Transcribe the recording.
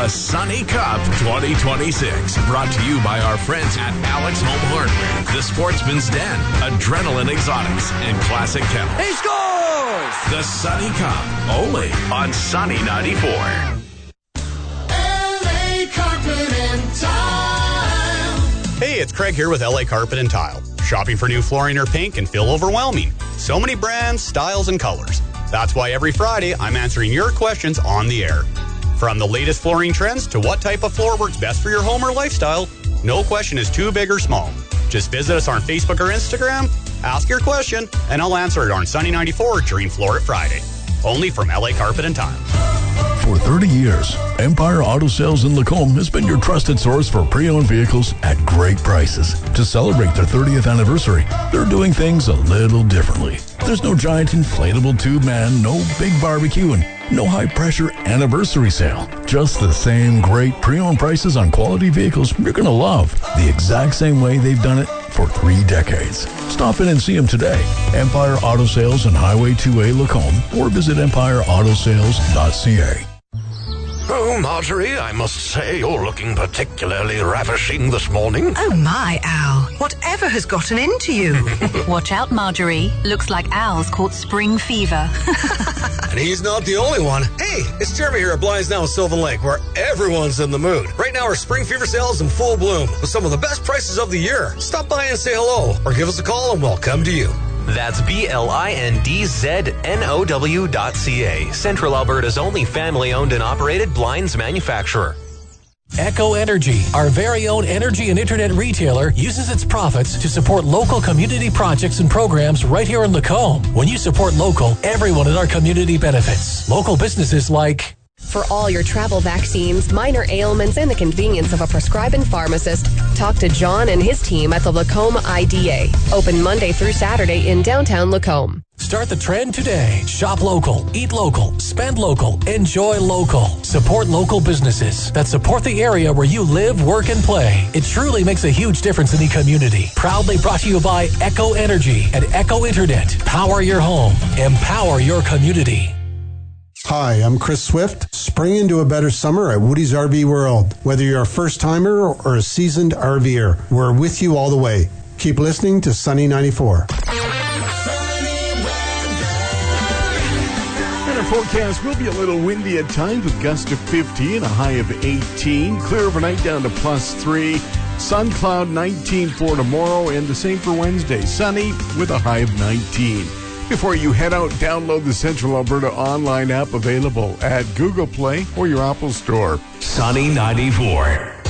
The Sunny Cup 2026. Brought to you by our friends at Alex Home Hardware, The Sportsman's Den, Adrenaline Exotics, and Classic Kennel. He scores! The Sunny Cup, only on Sunny 94. LA Carpet and Tile. Hey, it's Craig here with LA Carpet and Tile. Shopping for new flooring or paint can feel overwhelming. So many brands, styles, and colors. That's why every Friday I'm answering your questions on the air. From the latest flooring trends to what type of floor works best for your home or lifestyle, no question is too big or small. Just visit us on Facebook or Instagram, ask your question, and I'll answer it on Sunny 94 during Floor It Friday. Only from LA Carpet and Tile. For 30 years, Empire Auto Sales in Lacombe has been your trusted source for pre-owned vehicles at great prices. To celebrate their 30th anniversary, they're doing things a little differently. There's no giant inflatable tube man, no big barbecue, and no high-pressure anniversary sale. Just the same great pre-owned prices on quality vehicles you're going to love, the exact same way they've done it for 3 decades. Stop in and see them today. Empire Auto Sales on Highway 2A Lacombe, or visit empireautosales.ca. Oh, Marjorie, I must say you're looking particularly ravishing this morning. Oh my, Al. Whatever has gotten into you? Watch out, Marjorie. Looks like Al's caught spring fever. And he's not the only one. Hey, it's Jeremy here at Blinds Now in Sylvan Lake, where everyone's in the mood. Right now, our spring fever sale is in full bloom with some of the best prices of the year. Stop by and say hello, or give us a call and we'll come to you. That's BLINDZNOW.ca, Central Alberta's only family-owned and operated blinds manufacturer. Echo Energy, our very own energy and internet retailer, uses its profits to support local community projects and programs right here in Lacombe. When you support local, everyone in our community benefits. Local businesses like... For all your travel vaccines, minor ailments, and the convenience of a prescribing pharmacist, talk to John and his team at the Lacombe IDA. Open Monday through Saturday in downtown Lacombe. Start the trend today. Shop local, eat local, spend local, enjoy local. Support local businesses that support the area where you live, work, and play. It truly makes a huge difference in the community. Proudly brought to you by Echo Energy and Echo Internet. Power your home. Empower your community. Hi, I'm Chris Swift. Spring into a better summer at Woody's RV World. Whether you're a first-timer or a seasoned RVer, we're with you all the way. Keep listening to Sunny 94. And our forecast will be a little windy at times with gusts of 15, a high of 18. Clear overnight down to +3. Sun cloud 19 for tomorrow, and the same for Wednesday. Sunny with a high of 19. Before you head out, download the Central Alberta online app available at Google Play or your Apple Store. Sunny 94.